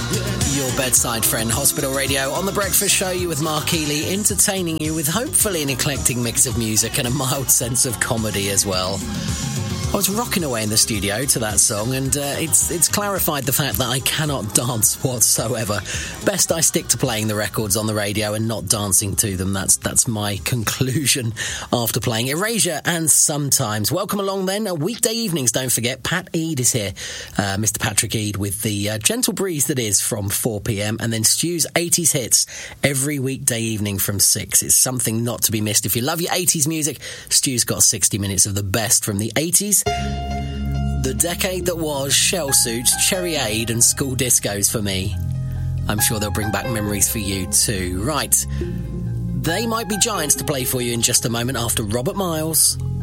Your bedside friend, Hospital Radio, on The Breakfast Show, you with Mark Healy, entertaining you with hopefully an eclectic mix of music and a mild sense of comedy as well. I was rocking away in the studio to that song, and it's clarified the fact that I cannot dance whatsoever. Best I stick to playing the records on the radio and not dancing to them. That's my conclusion after playing Erasure and Sometimes. Welcome along then. Weekday evenings, don't forget, Pat Eade is here. Mr. Patrick Eade with the gentle breeze that is from 4 p.m. and then Stu's 80s hits every weekday evening from 6. It's something not to be missed. If you love your 80s music, Stu's got 60 minutes of the best from the 80s. The decade that was, shell suits, cherry aid and school discos for me. I'm sure they'll bring back memories for you too. Right, They Might Be Giants to play for you in just a moment after Robert Miles.